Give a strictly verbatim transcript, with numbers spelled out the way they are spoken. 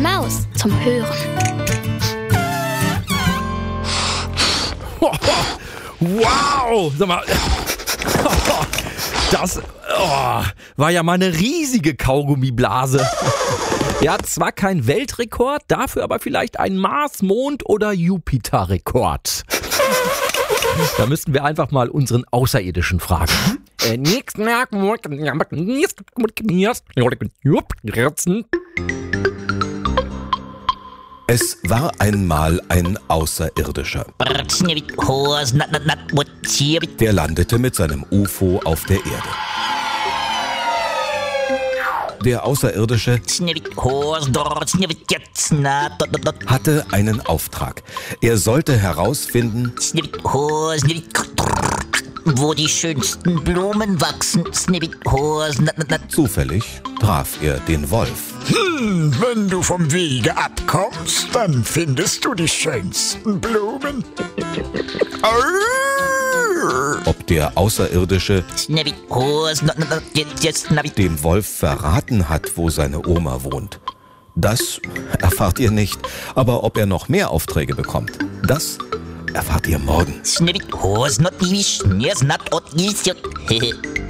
Maus zum Hören. Wow! Sag mal, das oh, war ja mal eine riesige Kaugummiblase. Ja, zwar kein Weltrekord, dafür aber vielleicht ein Mars-, Mond- oder Jupiter-Rekord. Da müssten wir einfach mal unseren Außerirdischen fragen. Es war einmal ein Außerirdischer. Der landete mit seinem U F O auf der Erde. Der Außerirdische hatte einen Auftrag. Er sollte herausfinden, wo die schönsten Blumen wachsen. zufällig traf er den Wolf. Hm, wenn du vom Wege abkommst, dann findest du die schönsten Blumen. Ob der Außerirdische dem Wolf verraten hat, wo seine Oma wohnt, das erfahrt ihr nicht. Aber ob er noch mehr Aufträge bekommt, das erfahrt ihr morgen.